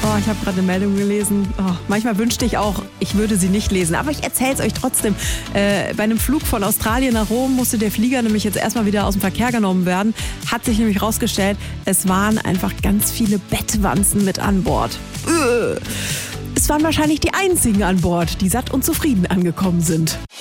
ich habe gerade eine Meldung gelesen. Oh, manchmal wünschte ich auch, ich würde sie nicht lesen. Aber ich erzähle es euch trotzdem. Bei einem Flug von Australien nach Rom musste der Flieger nämlich jetzt erstmal wieder aus dem Verkehr genommen werden. Hat sich nämlich rausgestellt, es waren einfach ganz viele Bettwanzen mit an Bord. Es waren wahrscheinlich die einzigen an Bord, die satt und zufrieden angekommen sind.